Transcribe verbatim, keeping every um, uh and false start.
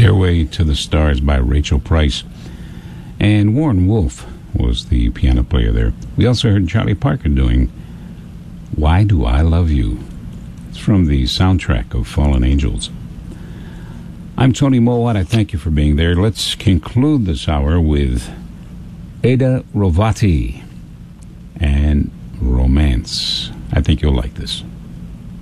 Stairway to the Stars by Rachel Price. And Warren Wolf was the piano player there. We also heard Charlie Parker doing Why Do I Love You? It's from the soundtrack of Fallen Angels. I'm Tony Mowat. I thank you for being there. Let's conclude this hour with Ada Rovati and Romance. I think you'll like this.